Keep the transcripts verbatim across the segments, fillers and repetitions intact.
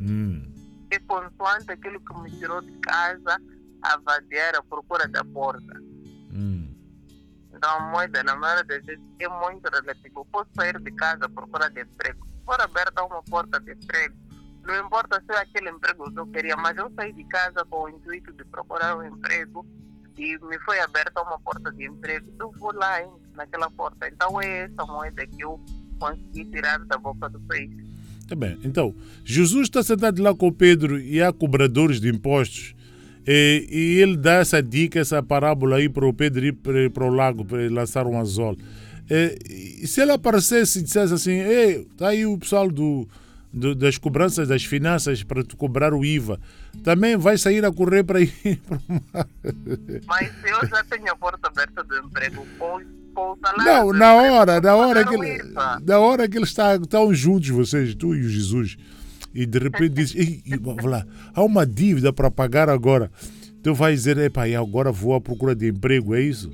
Hum. É consoante aquilo que me tirou de casa a vadiar à procura da porta. Hum. Então a moeda, na maioria das vezes, é muito relativo. Eu posso sair de casa à procura de emprego. Se for aberta uma porta de emprego, não importa se é aquele emprego que eu queria, mas eu saí de casa com o intuito de procurar um emprego e me foi aberta uma porta de emprego, eu vou lá, hein, naquela porta. Então é essa moeda que eu consegui tirar da boca do peixe. Tá bem. Então, Jesus está sentado lá com o Pedro e há cobradores de impostos. E, e ele dá essa dica, essa parábola aí para o Pedro ir para, para o lago, para lançar um anzol. E, e se ele aparecesse e dissesse assim, ei, está aí o pessoal do, do, das cobranças das finanças para te cobrar o I V A, também vai sair a correr para ir para o mar. Mas se eu já tenho a porta aberta do emprego, com, com o salário Não, do na emprego, hora, na hora que pagar o ele, I V A. na hora que eles estão, estão juntos, vocês, tu e o Jesus, e de repente diz, e, e, vá lá, há uma dívida para pagar agora. Tu vai dizer, epá, e agora vou à procura de emprego, é isso?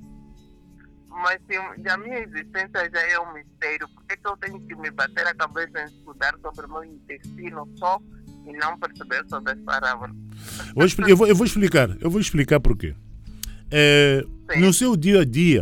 Mas se a minha existência já é um mistério, por que, que eu tenho que me bater a cabeça em estudar sobre o meu intestino só e não perceber sobre as parábolas? Eu, eu, vou, eu vou explicar, eu vou explicar porquê. É, no seu dia a dia,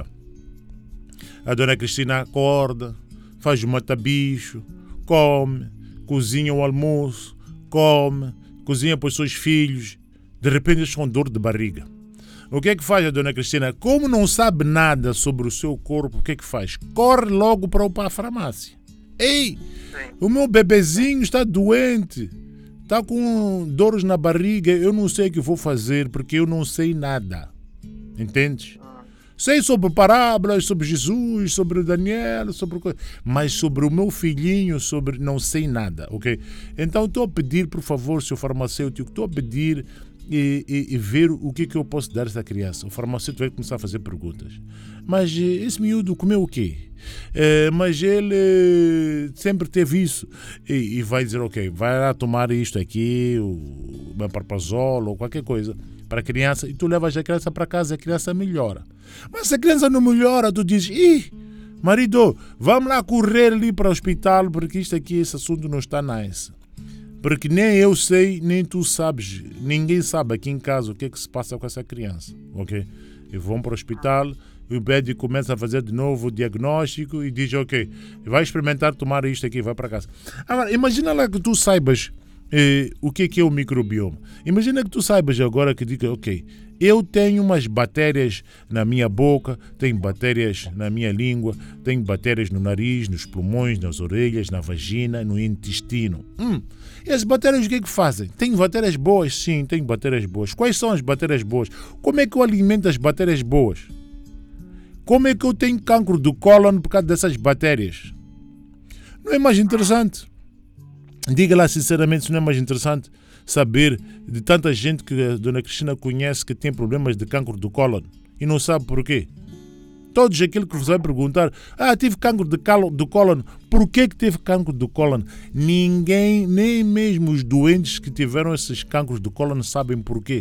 a dona Cristina acorda, faz o mata-bicho, come, cozinha o almoço, come, cozinha para os seus filhos, de repente eles com dor de barriga. O que é que faz a dona Cristina? Como não sabe nada sobre o seu corpo, o que é que faz? Corre logo para, para a farmácia. Ei, o meu bebezinho está doente, está com dores na barriga, eu não sei o que vou fazer porque eu não sei nada. Entendes? Sei sobre parábolas, sobre Jesus, sobre Daniel, sobre coisa, mas sobre o meu filhinho, sobre não sei nada, ok? Então estou a pedir, por favor, seu farmacêutico, estou a pedir e, e, e ver o que, que eu posso dar a essa criança. O farmacêutico vai começar a fazer perguntas. Mas esse miúdo comeu o quê? É, mas ele sempre teve isso. E, e vai dizer, ok, vai lá tomar isto aqui, o Benparpazol ou qualquer coisa para a criança, e tu levas a criança para casa e a criança melhora. Mas se a criança não melhora, tu dizes, ih, marido, vamos lá correr ali para o hospital porque isto aqui, esse assunto não está nice. Porque nem eu sei, nem tu sabes, ninguém sabe aqui em casa o que é que se passa com essa criança, ok? E vão para o hospital, e o médico começa a fazer de novo o diagnóstico e diz, ok, vai experimentar tomar isto aqui, vai para casa. Agora, imagina lá que tu saibas Eh, o que é, que é o microbioma. Imagina que tu saibas agora que diga, ok, eu tenho umas bactérias na minha boca, tenho bactérias na minha língua, tenho bactérias no nariz, nos pulmões, nas orelhas, na vagina, no intestino. Hum, e as bactérias o que é que fazem? Tenho bactérias boas? Sim, tenho bactérias boas. Quais são as bactérias boas? Como é que eu alimento as bactérias boas? Como é que eu tenho cancro do cólon por causa dessas bactérias? Não é mais interessante? Diga lá sinceramente se não é mais interessante saber de tanta gente que a dona Cristina conhece que tem problemas de cancro do cólon e não sabe porquê. Todos aqueles que você vai perguntar, ah, tive cancro de calo, do cólon, por que que teve cancro do cólon? Ninguém, nem mesmo os doentes que tiveram esses cancros do cólon sabem porquê.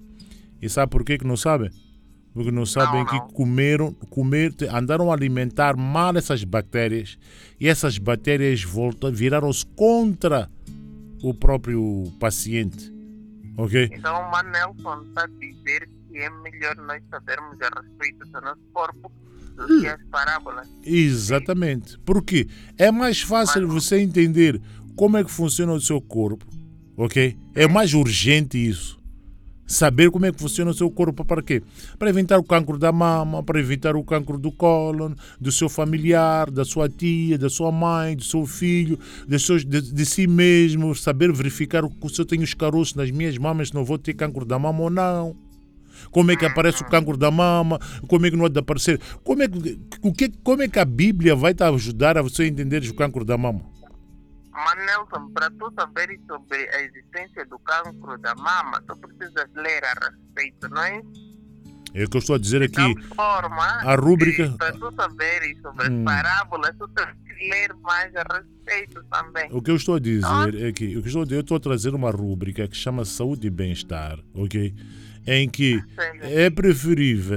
E sabe porquê que não sabem? Porque não sabem não, não. que comeram, comer, andaram a alimentar mal essas bactérias e essas bactérias voltam, viraram-se contra o próprio paciente. Ok? Então o Manelson está a dizer que é melhor nós sabermos a respeito do nosso corpo do que as parábolas. Exatamente. Porque é mais fácil Mas... você entender como é que funciona o seu corpo. Ok? É mais urgente isso. Saber como é que funciona o seu corpo para quê? Para evitar o cancro da mama, para evitar o cancro do cólon, do seu familiar, da sua tia, da sua mãe, do seu filho, de, seus, de, de si mesmo, saber verificar se eu tenho os caroços nas minhas mamas, se não vou ter cancro da mama ou não. Como é que aparece o cancro da mama, como é que não há de aparecer. Como é que, o que, como é que a Bíblia vai te ajudar a você entender o cancro da mama? Manelson, para tu saberes sobre a existência do cancro da mama, tu precisas ler a respeito, não é? É o que eu estou a dizer aqui. De tal forma, a rúbrica... para tu saberes sobre hum. as parábolas, tu tens que ler mais a respeito também. O que eu estou a dizer é que o que eu estou a, dizer, eu estou a trazer uma rúbrica que chama Saúde e Bem-Estar, ok? Em que sim, sim. é preferível,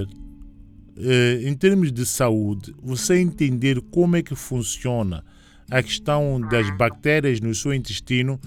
eh, em termos de saúde, você entender como é que funciona a questão das bactérias no seu intestino